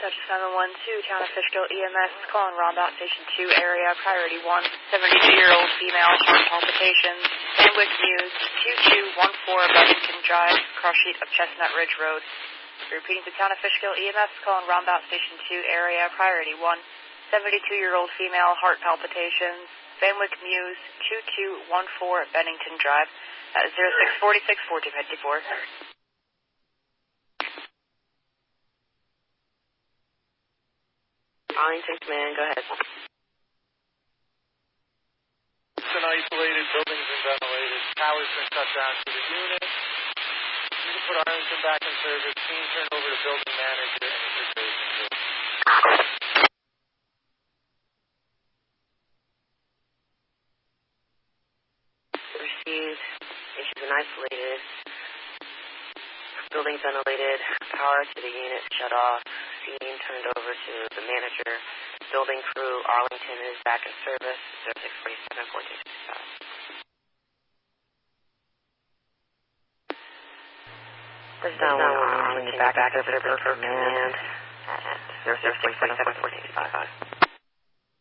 Dutch 712, Town of Fishkill EMS, calling Rombaut Station 2 area, priority 1, 72-year-old female, heart palpitations, Sandwich Muse, 2214 Buddington Drive, cross sheet of Chestnut Ridge Road. Repeating to Town of Fishkill EMS, calling Rombaut Station 2 area, priority 1, 72-year-old female, heart palpitations, Sandwich Muse, 2214 Bennington Drive, 0646 1454. Arlington Command, go ahead. It's an isolated, buildings and ventilated. Power's been cut down to the unit. You can put Arlington back in service. Team turned over to building manager and the situation. Received. Issues been isolated. Buildings ventilated. Power to the unit shut off. Scene turned over to the manager. Building crew, Arlington is back in service. 0647 1465. This is now Arlington back in service for command at 0647 1465.